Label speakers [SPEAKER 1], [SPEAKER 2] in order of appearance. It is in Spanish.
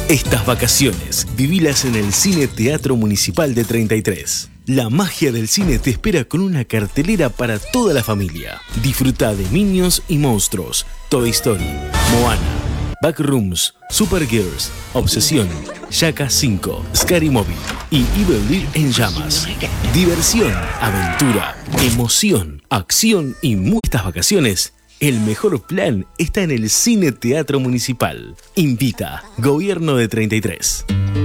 [SPEAKER 1] Estas vacaciones, vivilas en el Cine Teatro Municipal de 33. La magia del cine te espera con una cartelera para toda la familia. Disfruta de Minions y Monstruos, Toy Story, Moana, Backrooms, Supergirls, Obsesión, Shaka 5, Scary Movie y Evil Dead en llamas. Diversión, aventura, emoción, acción y estas vacaciones. El mejor plan está en el Cine Teatro Municipal. Invita Gobierno de 33.